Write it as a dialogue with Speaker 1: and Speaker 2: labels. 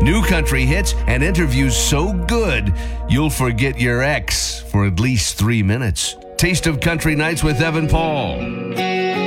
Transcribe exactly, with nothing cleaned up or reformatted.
Speaker 1: new country hits, and interviews so good you'll forget your ex for at least three minutes. Taste of Country Nights with Evan Paul.